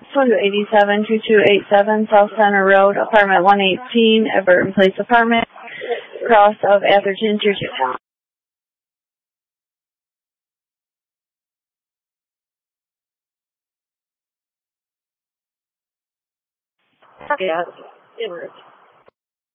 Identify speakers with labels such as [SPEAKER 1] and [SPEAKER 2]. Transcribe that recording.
[SPEAKER 1] 287-2287 South Center Road, apartment 118, Everton Place Apartment, cross of Atherton, Georgetown. Yeah, it works.